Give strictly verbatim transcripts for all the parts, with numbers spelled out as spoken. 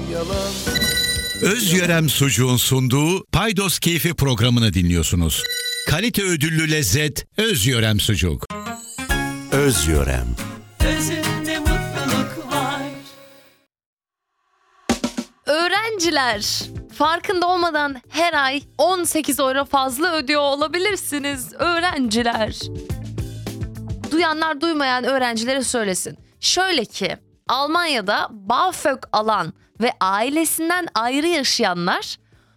yalan. Özyörem Sucuğun sunduğu Paydos Keyfi programını dinliyorsunuz. Kalite ödüllü lezzet Özyörem Sucuk. Özyörem. Özünde mutluluk var. Öğrenciler, farkında olmadan her ay on sekiz euro fazla ödüyor olabilirsiniz öğrenciler. Duyanlar duymayan öğrencilere söylesin. Şöyle ki, Almanya'da BAföG alan ve ailesinden ayrı yaşayanlar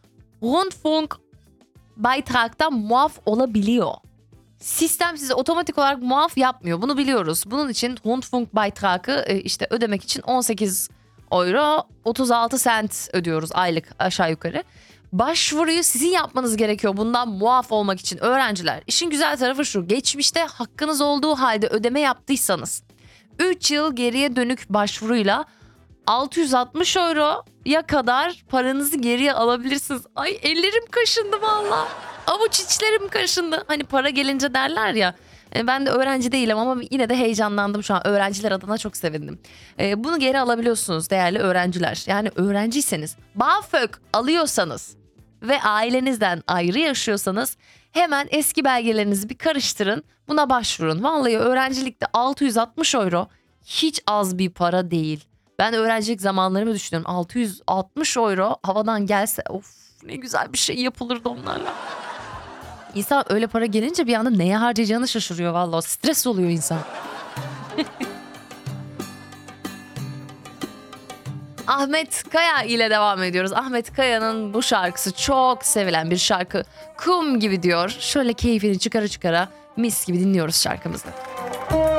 Rundfunkbeitrag'dan muaf olabiliyor. Sistem size otomatik olarak muaf yapmıyor. Bunu biliyoruz. Bunun için Rundfunkbeitrag'ı e, işte ödemek için on sekiz euro otuz altı sent ödüyoruz aylık aşağı yukarı. Başvuruyu sizin yapmanız gerekiyor bundan muaf olmak için öğrenciler. İşin güzel tarafı şu: geçmişte hakkınız olduğu halde ödeme yaptıysanız üç yıl geriye dönük başvuruyla altı yüz altmış euroya kadar paranızı geriye alabilirsiniz. Ay ellerim kaşındı valla. Avuç içlerim kaşındı. Hani para gelince derler ya. E, Ben de öğrenci değilim ama yine de heyecanlandım şu an. Öğrenciler adına çok sevindim. E, bunu geri alabiliyorsunuz değerli öğrenciler. Yani öğrenciyseniz, BAföG alıyorsanız ve ailenizden ayrı yaşıyorsanız hemen eski belgelerinizi bir karıştırın. Buna başvurun. Vallahi öğrencilikte altı yüz altmış euro hiç az bir para değil. Ben öğrencilik zamanlarımı düşünüyorum. altı yüz altmış euro havadan gelse of ne güzel bir şey yapılırdı onlarla. İnsan öyle para gelince bir anda neye harcayacağını şaşırıyor vallahi. Stres oluyor insan. Ahmet Kaya ile devam ediyoruz. Ahmet Kaya'nın bu şarkısı çok sevilen bir şarkı. Kum gibi diyor. Şöyle keyfini çıkara çıkara mis gibi dinliyoruz şarkımızı.